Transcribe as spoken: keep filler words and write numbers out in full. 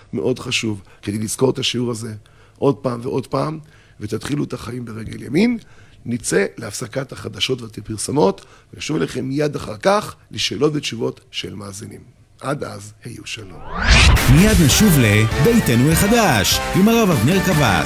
מאוד חשוב, כדי לזכור את השיעור הזה עוד פעם ועוד פעם, ותתחילו את החיים ברגל ימין. נצא להפסקת החדשות והפרסומות, ונשוב אליכם מיד אחר כך לשאלות ותשובות של מאזינים. עד אז, היו שלום. מיד נשוב לביתנו החדש, עם הרב אבנר קבס.